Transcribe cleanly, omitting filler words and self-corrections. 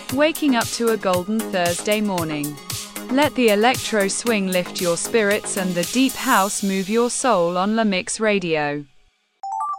waking up to a golden Thursday morning. Let the electro swing lift your spirits and the deep house move your soul on La Mix Radio.